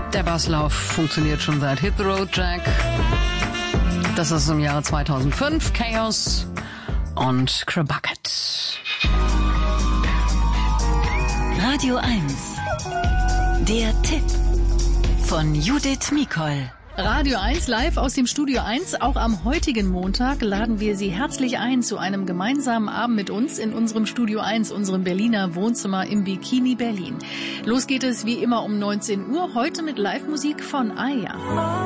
Der Basslauf funktioniert schon seit Hit the Road Jack. Das ist im Jahre 2005. Chaos und Krabucket. Radio 1. Der Tipp von Judith Mikol. Radio 1 live aus dem Studio 1. Auch am heutigen Montag laden wir Sie herzlich ein zu einem gemeinsamen Abend mit uns in unserem Studio 1, unserem Berliner Wohnzimmer im Bikini Berlin. Los geht es wie immer um 19 Uhr, heute mit Live-Musik von Aya.